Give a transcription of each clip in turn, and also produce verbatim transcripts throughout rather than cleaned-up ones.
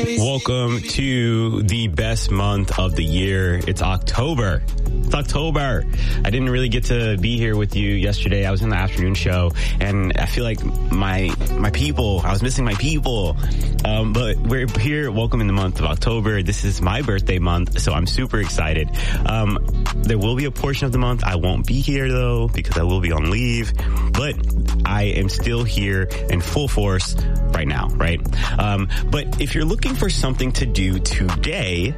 Welcome to the best month of the year. It's October. It's October. I didn't really get to be here with you yesterday. I was in the afternoon show, and I feel like my my people, I was missing my people. Um, but we're here. Welcome in the month of October. This is my birthday month, so I'm super excited. Um, there will be a portion of the month I won't be here, though, because I will be on leave. But I am still here in full force right now, right? Um, but if you're looking for something to do today,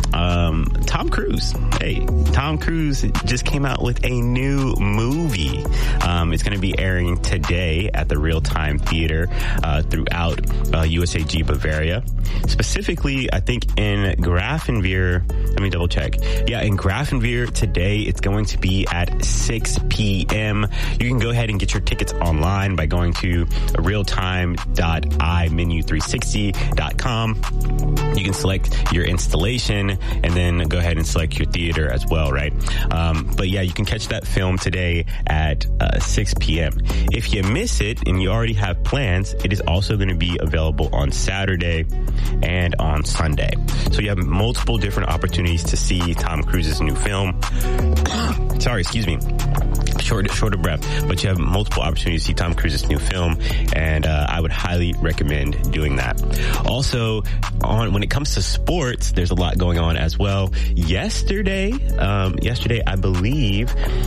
um, Tom Cruise. Hey, Tom Cruise just came out with a new movie. Um, it's going to be airing today at the Real Time Theater uh, throughout uh, U S A G Bavaria. Specifically, I think in Grafenwehr, let me double check. Yeah, in Grafenwehr today, it's going to be at six p.m. You can go ahead and get your tickets online by going to realtime dot i menu three sixty dot com. You can select your installation and then go ahead and select your theater as well, right? Um, but yeah, you can catch that film today at uh, six p.m. If you miss it and you already have plans, it is also going to be available on Saturday and on Sunday. So you have multiple different opportunities to see Tom Cruise's new film. Sorry, excuse me. Short, short of breath, but you have multiple opportunities to see Tom Cruise's new film, and uh, I would highly recommend doing that. Also, on when it comes to sports, there's a lot going on as well. Yesterday, um, yesterday, I believe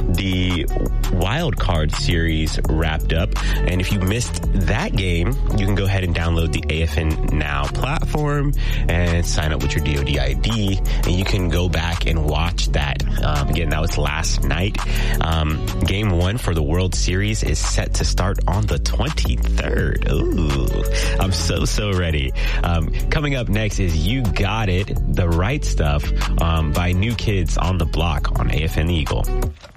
the Wild Card series wrapped up, and if you missed that game, you can go ahead and download the A F N Now platform and sign up with your D O D I D, and you can go back and watch that. Um, again, that was last night. Um, Game one for the World Series is set to start on the twenty-third. Ooh, I'm so, so ready. Um, coming up next is You Got It, The Right Stuff um, by New Kids on the Block on A F N Eagle.